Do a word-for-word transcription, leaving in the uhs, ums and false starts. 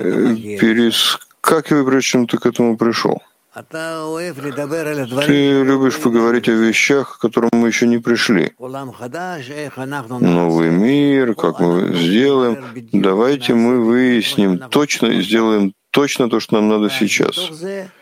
перескакивай, прежде чем ты к этому пришел. Ты любишь поговорить о вещах, к которым мы еще не пришли. Новый мир, как мы сделаем. Давайте мы выясним точно и сделаем точно то, что нам надо сейчас.